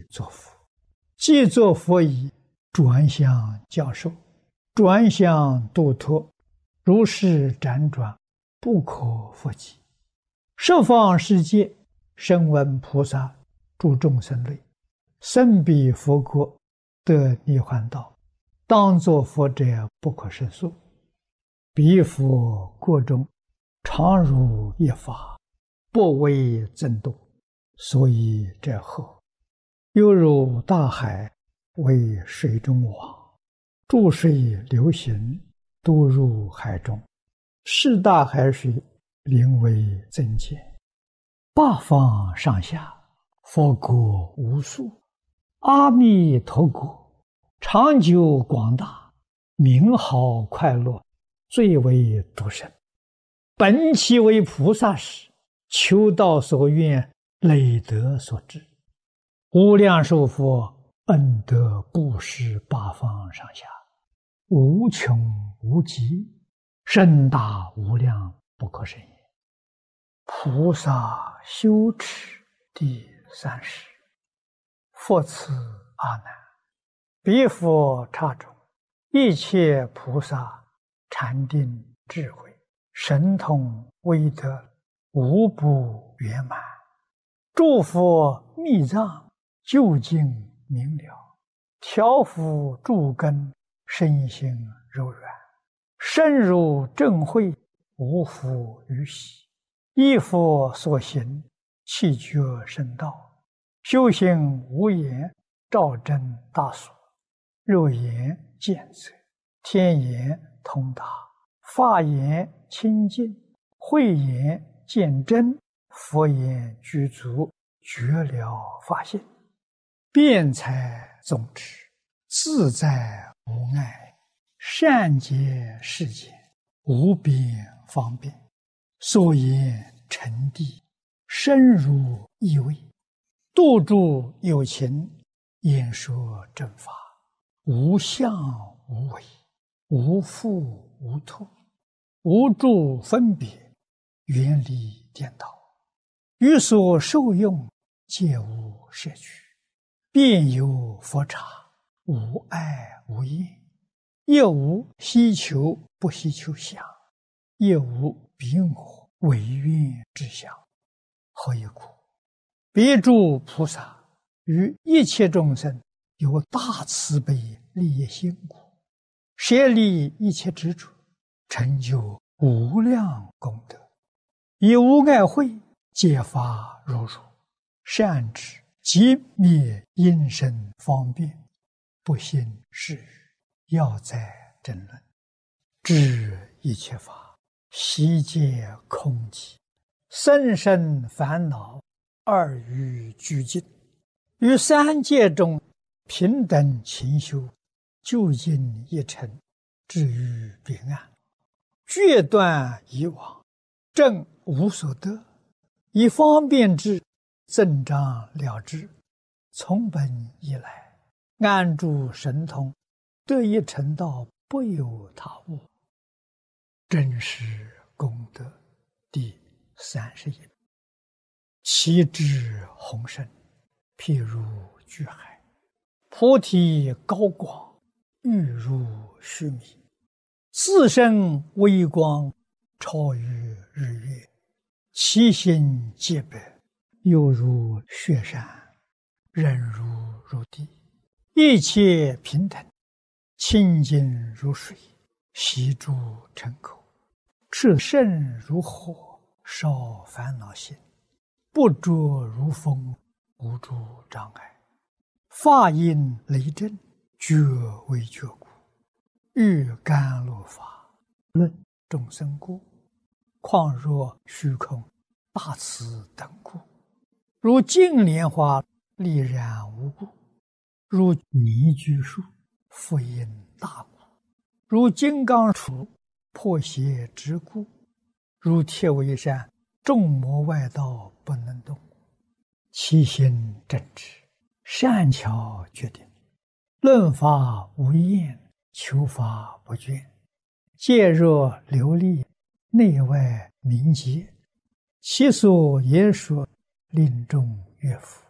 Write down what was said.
作佛。既作佛已，转向教授，转向度脱，如是辗转，不可复及。十方世界，声闻菩萨诸众生类，生彼佛国，得涅槃道，当作佛者不可胜数。彼佛国中，常如一法，不为增多，所以者何？犹如大海，为水中网，注水流行，都入海中，是大海水，名为增减。八方上下，佛国无数，阿弥陀国，长久广大，名号快乐，最为独生。本其为菩萨时，求道所愿，累德所致。无量寿佛恩德布施八方上下，无穷无极，深大无量，不可胜也。菩萨修持第30。复次阿难，彼佛刹中，一切菩萨禅定智慧神通威德，无不圆满。诸佛密藏究竟明了，调伏诸根，身心柔软，深入正慧，无复于喜。依佛所行，气觉深道，修行无言，照真大所。肉眼见则，天眼通达，法眼清净，慧眼见真，佛眼具足，觉了法性，辩才总持，自在无碍，善解世间，无边方便。所言成谛，深入意味，度诸有情，演说正法，无相无为，无复无脱，无诸分别，远离颠倒，于所受用，皆无摄取，遍有佛刹，无碍无厌，亦无希求不希求相，亦无彼我唯愿之相。何以故？彼诸菩萨于一切众生有大慈悲利益心故，舍离一切执着，成就无量功德，以无碍慧解发如如，善知即灭因身方便，不信是语，要在争论，知一切法悉皆空寂，生生烦恼，二欲俱尽，于三界中平等勤修，究竟一尘，至于彼岸，决断以往，正无所得，以方便之，增长了之，从本以来，安住神通，得一成道，不有他物。真实功德第31。其智宏深，譬如巨海，菩提高广，欲如须弥，自身微光，超于日月，其心洁白，犹如雪山，忍如入地，一切平等，清净如水，悉诸尘垢，炽盛如火，烧烦恼心，不着如风，无诸障碍，法音雷震，觉为觉故，欲甘露法，论众生故，况若虚空，大慈等故，如净莲花，丽然无故，如泥居树，复因大故，如金刚杵，破邪之故，如铁围山，众魔外道不能动，其心正直，善巧决定，论法无厌，求法不倦，戒若流利，内外明洁，其所言说，令众悦服。